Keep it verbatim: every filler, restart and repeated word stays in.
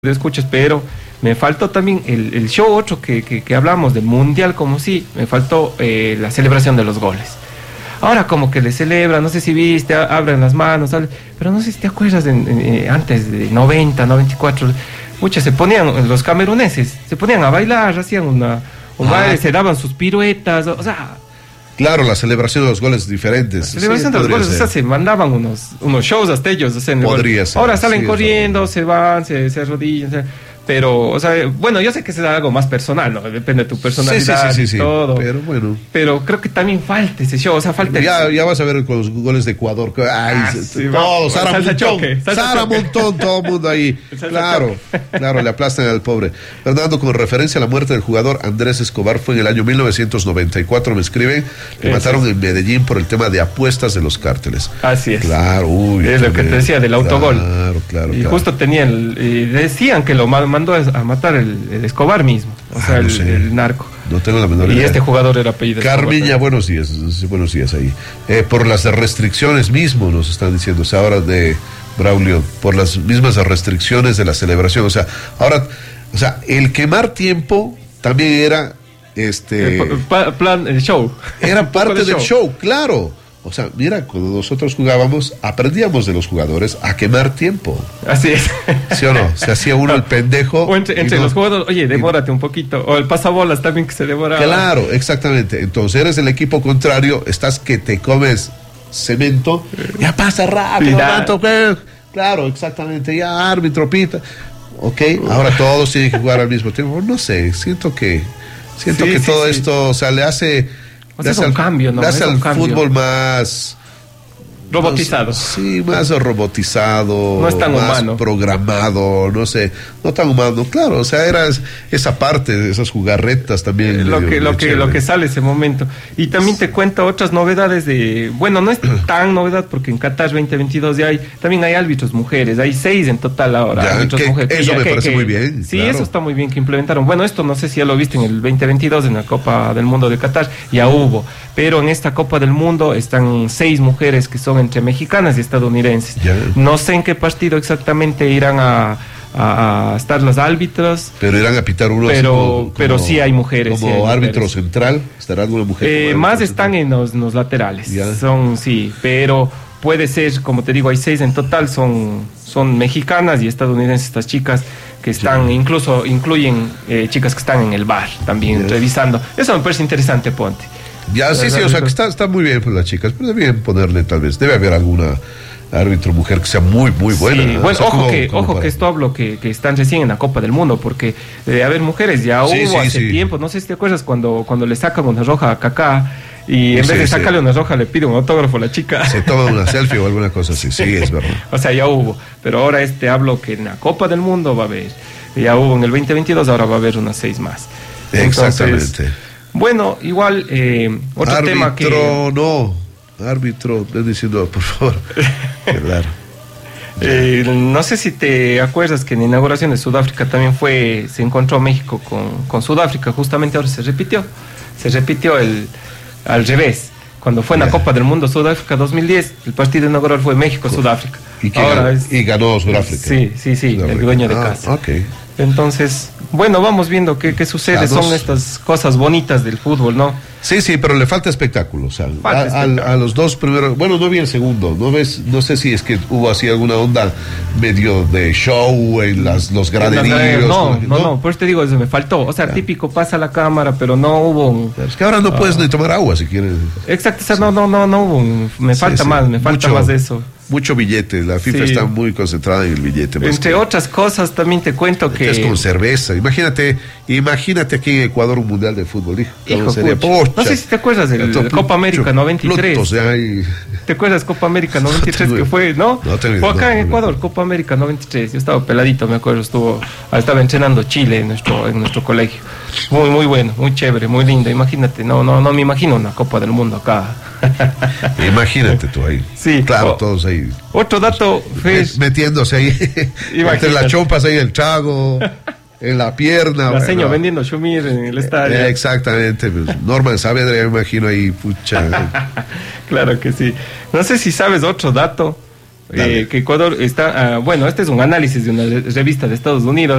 escuchas, pero me faltó también el, el show otro que, que, que hablamos del mundial, como si me faltó eh, la celebración de los goles. Ahora como que le celebran, no sé si viste, a, abren las manos, ¿sabes? Pero no sé si te acuerdas de, de, antes de noventa, noventa y cuatro, muchas se ponían, los cameruneses, se ponían a bailar, hacían una, un ah. baile, se daban sus piruetas, o sea... Claro, la celebración de los goles diferentes. La celebración sí, de los goles, ser. o sea, se mandaban unos, unos shows hasta ellos. O sea, podría ser. Ahora salen sí, corriendo, se van, se, se arrodillan, o sea, pero, o sea, bueno, yo sé que es algo más personal, ¿no? Depende de tu personalidad sí, sí, sí, y sí, todo. Pero bueno. Pero creo que también falta ese show, o sea, falta... Ya, ese... ya vas a ver con los goles de Ecuador. Que, ay, ah, sí, todos, Sara Montón, choque, Sara Montón, todo el mundo ahí. Claro, claro, le aplastan al pobre. Fernando, con referencia a la muerte del jugador Andrés Escobar, fue en el año mil novecientos noventa y cuatro, me escriben, le Eso mataron es. en Medellín por el tema de apuestas de los cárteles. Así es. Claro, uy. Es lo que te decía del autogol. Claro, claro. Y claro. justo tenían, y decían que lo mandó a matar el, el Escobar mismo, o sea, ah, no el, sé. el narco. No tengo la menor y idea. Y este jugador era apellido Carmiña, Escobar, buenos días, buenos días ahí. Eh, por las restricciones mismo, nos están diciendo, o sea, ahora de Braulio, por las mismas restricciones de la celebración, o sea, ahora, o sea, el quemar tiempo también era, este... El plan, el show. Era parte del show. show, claro. O sea, mira, cuando nosotros jugábamos, aprendíamos de los jugadores a quemar tiempo. Así es. ¿Sí o no? Se hacía uno el pendejo. O entre, entre no, los jugadores, oye, demórate y, un poquito. O el pasabolas también que se demoraba. Claro, exactamente. Entonces eres el equipo contrario, estás que te comes cemento. Ya pasa rápido, tanto, claro, exactamente. Ya, árbitro, pita. Ok, ahora todos tienen que jugar al mismo tiempo. No sé, siento que, siento sí, que sí, todo sí. esto, o sea, le hace... O sea, es un al, cambio, ¿no? Le hace al fútbol más... robotizado. No, sí, más robotizado. No es tan más humano. programado, no sé, no tan humano. Claro, o sea, era esa parte, esas jugarretas también. Eh, lo, que, lo, que, lo que sale ese momento. Y también te cuento otras novedades de... Bueno, no es tan novedad porque en Qatar veinte veintidós ya hay... También hay árbitros mujeres, hay seis en total ahora. Ya, árbitros que, mujeres. Eso ya, me que, parece que, muy bien. Sí, claro. Eso está muy bien que implementaron. Bueno, esto no sé si ya lo viste en el veinte veintidós en la Copa del Mundo de Qatar, ya hubo. Pero en esta Copa del Mundo están seis mujeres que son entre mexicanas y estadounidenses. Ya. No sé en qué partido exactamente irán a, a, a estar los árbitros. Pero irán a pitar uno pero, como, como, pero sí hay mujeres. Como sí hay árbitro mujeres. central, estará alguna mujer. Eh, más están en los, en los laterales. Ya. Son, sí, pero puede ser, como te digo, hay seis en total, son, son mexicanas y estadounidenses estas chicas que están, ya. incluso incluyen eh, chicas que están en el bar también, ya. revisando. Eso me parece interesante, Ponte. Ya, sí, sí, o sea, que está, está muy bien por las chicas, pero deben ponerle tal vez, debe haber alguna árbitro mujer que sea muy, muy buena. Sí, ¿no? bueno, o sea, ojo, como, que, como ojo para... que esto hablo que, que están recién en la Copa del Mundo, porque debe haber mujeres, ya sí, hubo sí, hace sí. tiempo, no sé si te acuerdas cuando, cuando le sacan una roja a Kaká y en sí, vez de sí. sacarle una roja le pide un autógrafo a la chica. Se toma una selfie o alguna cosa así, sí, es verdad. O sea, ya hubo, pero ahora este hablo que en la Copa del Mundo va a haber, ya hubo en el veinte veintidós, ahora va a haber unas seis más. Entonces, exactamente. Bueno, igual, eh, otro árbitro, tema que... Árbitro, no, árbitro, ven diciendo, por favor. Claro. eh, no sé si te acuerdas que en la inauguración de Sudáfrica también fue, se encontró México con, con Sudáfrica, justamente ahora se repitió, se repitió el al revés. Cuando fue en la yeah. Copa del Mundo Sudáfrica dos mil diez, el partido inaugural fue México-Sudáfrica. ¿Y, ahora es, y ganó Sudáfrica? Sí, sí, sí, Sudáfrica. El dueño de ah, casa. Okay. Entonces, bueno, vamos viendo qué, qué sucede. Son estas cosas bonitas del fútbol, ¿no? Sí, sí, pero le falta espectáculo. O sea, falta a, espectáculo. A, a los dos primeros, bueno, no vi el segundo. No ves, no sé si es que hubo así alguna onda medio de show en las, los graderíos. No, no, no, no, por eso te digo, eso me faltó. O sea, ya. típico pasa la cámara, pero no hubo un... Es que ahora no uh, puedes ni tomar agua si quieres. Exacto, o sea, sí. no, no, no, no hubo un... Me falta sí, sí. más, me falta Mucho, más de eso. Mucho billete, la FIFA sí. está muy concentrada en el billete. Entre que... otras cosas, también te cuento que... Es con cerveza. Imagínate, imagínate aquí en Ecuador un mundial de fútbol. Hijo, sería no sé si te acuerdas de la Copa América noventa y tres. Plutos, hay... ¿Te acuerdas Copa América noventa y tres no que fue, no? no fue acá no, en Ecuador, no. Copa América noventa y tres. Yo estaba peladito, me acuerdo, estuvo, estaba entrenando Chile en nuestro, en nuestro colegio. Muy, muy bueno, muy chévere, muy lindo. Imagínate, no, no, no me imagino una Copa del Mundo acá. Imagínate tú ahí. Sí, claro, oh, todos ahí. Otro dato, Fes, metiéndose ahí entre las chompas ahí el trago, en la pierna. La bueno. seño vendiendo chumir en el estadio. Eh, exactamente, pues, Norman Saavedra, me imagino ahí, pucha. Claro que sí. No sé si sabes otro dato. eh, que Ecuador está, uh, bueno, este es un análisis de una revista de Estados Unidos.